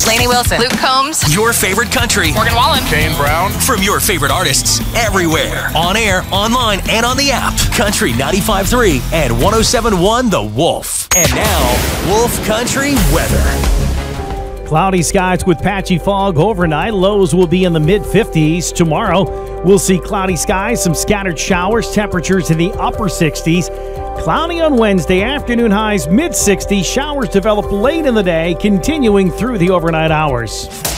Lainey Wilson. Luke Combs. Your favorite country. Morgan Wallen. Kane Brown. From your favorite artists everywhere. On air, online, and on the app. Country 95.3 and 107.1 The Wolf. And now, Wolf Country weather. Cloudy skies with patchy fog overnight. Lows will be in the mid-50s. Tomorrow, we'll see cloudy skies, some scattered showers, temperatures in the upper 60s. Cloudy on Wednesday, afternoon highs mid-60s. Showers develop late in the day, continuing through the overnight hours.